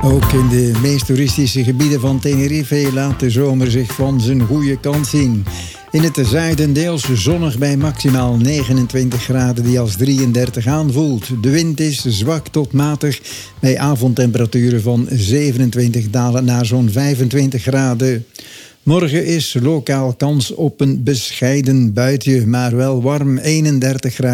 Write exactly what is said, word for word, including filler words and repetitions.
Ook in de meest toeristische gebieden van Tenerife laat de zomer zich van zijn goede kant zien. In het zuiden deels zonnig bij maximaal negenentwintig graden die als drieëndertig aanvoelt. De wind is zwak tot matig bij avondtemperaturen van zevenentwintig dalen naar zo'n vijfentwintig graden. Morgen is lokaal kans op een bescheiden buitje, maar wel warm eenendertig graden.